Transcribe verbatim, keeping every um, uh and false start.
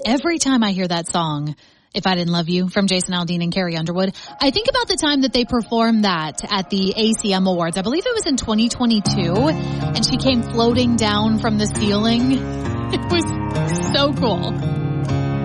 Every time I hear that song, If I Didn't Love You, from Jason Aldean and Carrie Underwood, I think about the time that they performed that at the A C M Awards. I believe it was in twenty twenty-two, and she came floating down from the ceiling. It was so cool.